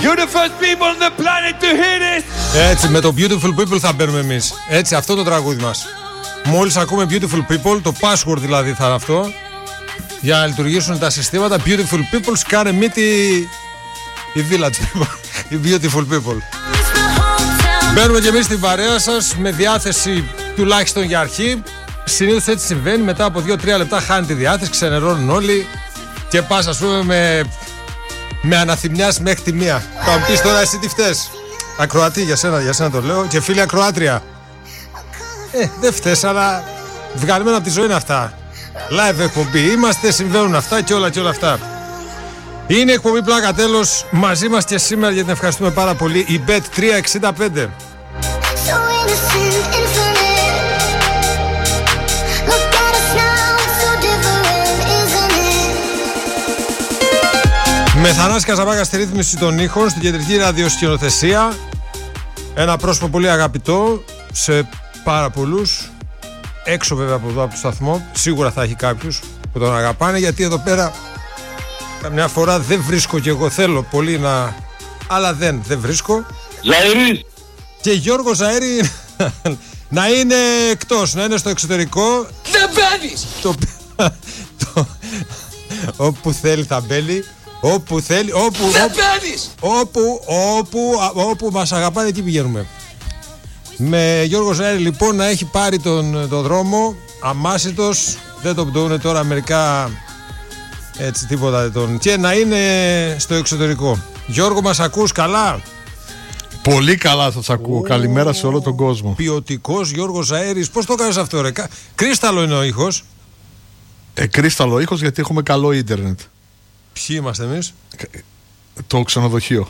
You're the first people on the planet to hear this. Έτσι, με το Beautiful People θα μπαίνουμε εμείς. Έτσι, αυτό το τραγούδι μας. Μόλις ακούμε Beautiful People, το password δηλαδή θα είναι αυτό, για να λειτουργήσουν τα συστήματα. Beautiful People, σκάνε μύτη οι Village People, οι Beautiful People. Μπαίνουμε και εμείς στην παρέα σας με διάθεση τουλάχιστον για αρχή. Συνήθως έτσι συμβαίνει, μετά από 2-3 λεπτά χάνει τη διάθεση, ξενερώνουν όλοι και πας ας πούμε με αναθυμιάς μέχρι τη μία. Θα μου πεις τώρα εσύ τι φταίς. Ακροατή, για σένα το λέω, και φίλη ακροάτρια. Δεν φταίς, αλλά βγαλμένα από τη ζωή είναι αυτά. Live εκπομπή είμαστε, συμβαίνουν αυτά και όλα αυτά. Είναι εκπομπή Πλάκα Τέλος, μαζί μας και σήμερα, γιατί την ευχαριστούμε πάρα πολύ, η Bet365. Με Θανάση Καζαμπάκα στη ρύθμιση των ήχων, στην κεντρική ραδιοσκηνοθεσία. Ένα πρόσωπο πολύ αγαπητό σε πάρα πολλούς. Έξω βέβαια από εδώ από το σταθμό, σίγουρα θα έχει κάποιους που τον αγαπάνε, γιατί εδώ πέρα καμιά φορά δεν βρίσκω κι εγώ. Θέλω πολύ να... αλλά δεν βρίσκω. Ζαΐρης! Και Γιώργο Ζαΐρη να είναι εκτός, να είναι στο εξωτερικό. Δεν μπαίνεις! Όπου θέλει θα μπαίνει. Όπου θέλει, όπου μας αγαπάνε, εκεί πηγαίνουμε. Με Γιώργο Ζαΐρη λοιπόν να έχει πάρει τον δρόμο αμάσιτος, δεν τον πτωούν τώρα μερικά έτσι τίποτα και να είναι στο εξωτερικό. Γιώργο, μας ακούς καλά? Πολύ καλά σας ακούω. Καλημέρα σε όλο τον κόσμο. Ποιοτικός Γιώργος Ζαΐρης. Πώς το κάνεις αυτό ρε? Κρίσταλο είναι ο ήχος. Κρίσταλο ήχος, γιατί έχουμε καλό ίντερνετ. Ποιοι είμαστε εμείς? Το ξενοδοχείο.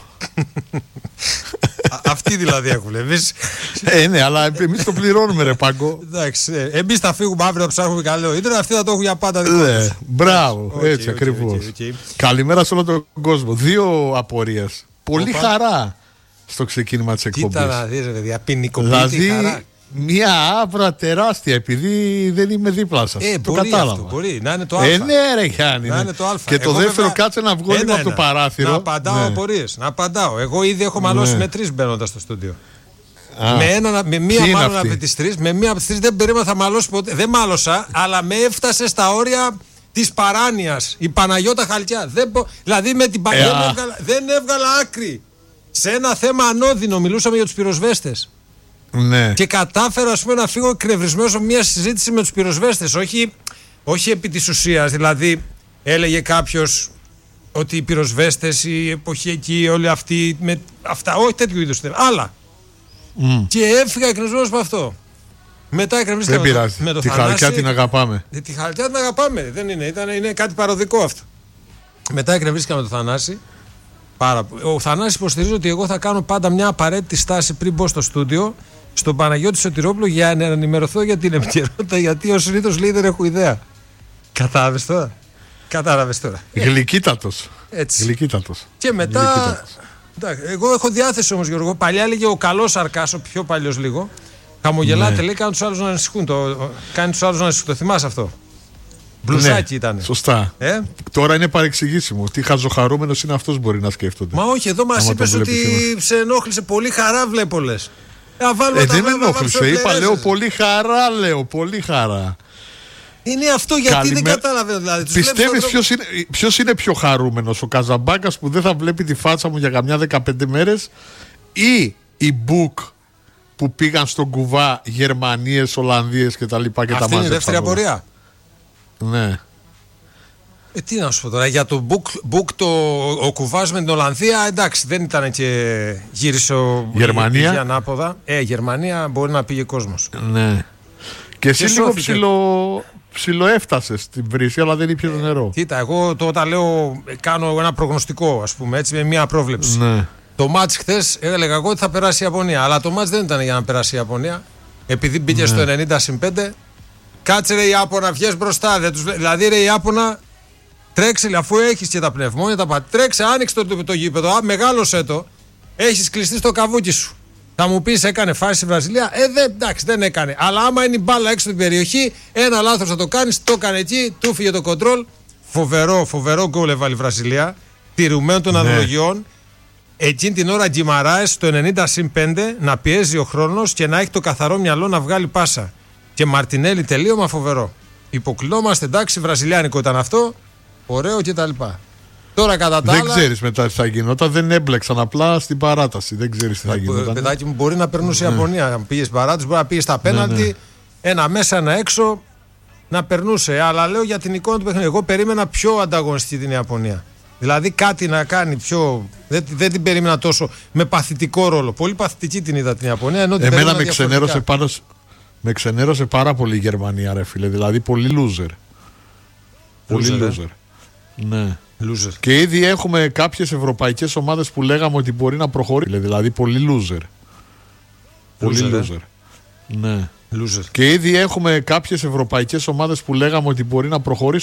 Αυτοί δηλαδή έχουν. Εμείς... ναι, αλλά εμείς το πληρώνουμε ρε Πάγκο. Εντάξει, εμείς θα φύγουμε αύριο να ψάχνουμε καλό ίντερνετ, αυτοί θα το έχουν για πάντα δικό τους. Μπράβο, έτσι ακριβώς. Καλημέρα σε όλο τον κόσμο. 2 απορίες. Πολύ χαρά στο ξεκίνημα της εκπομπής. Κοίτα να δεις ρε παιδιά, ποινικοποιητή χαρά. Μια άβρα τεράστια, επειδή δεν είμαι δίπλα σας. Το κατάλαβα. Αυτό, μπορεί να είναι το α. Ναι ρε Γιάννη. Να είναι το α. Και το δεύτερο, κάτσε να βγω λίγο από το παράθυρο. Να απαντάω απορίες. Να απαντάω. Εγώ ήδη έχω μαλώσει με 3 μπαίνοντας στο στούντιο. Με μία μάλλον από τις 3. Με μία από τις 3 δεν περίμενα θα μαλώσει ποτέ. Δεν μάλωσα, αλλά με έφτασε στα όρια της παράνοιας. Η Παναγιώτα Χαλκιά. Δηλαδή με την Παναγιώτα δεν έβγαλα άκρη. Σε ένα θέμα ανώδυνο, μιλούσαμε για τους πυροσβέστες. Ναι. Και κατάφερα ας πούμε να φύγω εκνευρισμένος από μια συζήτηση με τους πυροσβέστες. Όχι επί της ουσίας. Δηλαδή έλεγε κάποιος ότι οι πυροσβέστες, η εποχή εκεί, όλοι αυτοί με αυτά, όχι τέτοιου είδους θέματα. Άλλα. Και έφυγα εκνευρισμένος από αυτό. Μετά εκνευρίστηκα με το τη Θανάση. Χαλκιά την αγαπάμε. Τη Χαλκιά την αγαπάμε. Δεν είναι, είναι κάτι παροδικό αυτό. Μετά εκνευρίστηκα με το Θανάση. Ο Θανάσης υποστηρίζει ότι εγώ θα κάνω πάντα μια απαραίτητη στάση πριν μπω στο στούντιο, στον Παναγιώτη Σωτηρόπουλο, για να ενημερωθώ για την επικαιρότητα, γιατί ο συνήθως λέει δεν έχω ιδέα. Κατάλαβες τώρα. Γλυκύτατος. Έτσι. Γλυκύτατος. Και μετά. Εγώ έχω διάθεση όμως, Γιώργο. Παλιά έλεγε ο καλός Αρκάς, ο πιο παλιός λίγο. Χαμογελάτε, λέει, κάνει τους άλλους να ανησυχούν. Κάνει τους άλλους να ανησυχούν. Το θυμάσαι αυτό? Μπλουζάκι ήταν. Σωστά. Τώρα είναι παρεξηγήσιμο. Τι χαζοχαρούμενος είναι αυτός, μπορεί να σκέφτονται. Μα όχι, εδώ μας είπες ότι σε ενόχλησε. Πολύ χαρά βλέπω, λες. Δεν με ενόχλησε. Είπα, λέω πολύ χαρά. Είναι αυτό, γιατί δεν κατάλαβε δηλαδή. Πιστεύεις ποιος είναι πιο χαρούμενος? Ο Καζαμπάκας που δεν θα βλέπει τη φάτσα μου για καμιά 15 μέρες, ή η Μπουκ που πήγαν στον κουβά Γερμανίες, Ολλανδίες κτλ. Αυτή είναι η δεύτερη απορία. Ναι. Τι να σου πω τώρα, για το Book ο κουβάς με την Ολλανδία, εντάξει, δεν ήταν και γύρισε Γερμανία. Πήγε ανάποδα. Γερμανία μπορεί να πήγε κόσμος. Ναι. Και εσύ λίγο ψιλοέφτασες στην βρύση, αλλά δεν ήπιες νερό. Κοίτα, εγώ όταν λέω, κάνω ένα προγνωστικό, ας πούμε, έτσι, με μια πρόβλεψη. Ναι. Το μάτς χθες έλεγα εγώ ότι θα περάσει η Ιαπωνία, αλλά το μάτς δεν ήταν για να περάσει η Ιαπωνία, επειδή μπήκε στο 90-5. Κάτσε ρε Ιάπωνα, βγες μπροστά. Δηλαδή ρε Ιάπωνα, τρέξε, αφού έχεις και τα πνευμόνια, τρέξε, άνοιξε το γήπεδο, μεγάλωσέ το. Έχεις κλειστεί στο καβούκι σου. Θα μου πεις, έκανε φάση η Βραζιλία? Εντάξει, δεν έκανε. Αλλά άμα είναι η μπάλα έξω από την περιοχή, ένα λάθος θα το κάνεις, το έκανε εκεί, του φύγε το κοντρόλ. Φοβερό γκολ έβαλε η Βραζιλία, τηρουμένων των αναλογιών. Εκείνη την ώρα Γκιμαράες στο 90-5 να πιέζει ο χρόνος και να έχει το καθαρό μυαλό να βγάλει πάσα. Και Μαρτινέλη τελείωμα φοβερό. Υποκλεινόμαστε, εντάξει, βραζιλιάνικο ήταν αυτό, ωραίο κτλ. Τώρα κατά τα δεν άλλα. ξέρεις μετά τι θα γινόταν, δεν έμπλεξαν απλά στην παράταση. Δεν ξέρεις τι θα γινόταν. Παιδάκι μου, μπορεί να περνούσε η Ιαπωνία. Αν πήγε στην παράταση, μπορεί να πήγε στα πέναλτι, ένα μέσα, ένα έξω, να περνούσε. Αλλά λέω για την εικόνα του παιχνιδιού. Εγώ περίμενα πιο ανταγωνιστική την Ιαπωνία. Δηλαδή κάτι να κάνει πιο. Δεν την περίμενα τόσο με παθητικό ρόλο. Πολύ παθητική την είδα την Ιαπωνία. Εμένα με ξενέρωσε πάρα πολύ η Γερμανία, ρε φίλε. Δηλαδή πολύ loser. Πολύ loser. Ναι. Loser. Και ήδη έχουμε κάποιες ευρωπαϊκές ομάδες που λέγαμε ότι μπορεί να προχωρήσει. Δηλαδή πολύ loser. Πολύ loser. Ναι. Loser. Και ήδη έχουμε κάποιες ευρωπαϊκές ομάδες που λέγαμε ότι μπορεί να προχωρήσει.